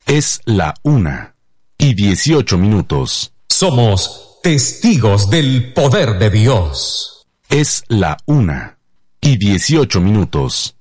Es la 1:18. Somos testigos del poder de Dios. Es la 1:18.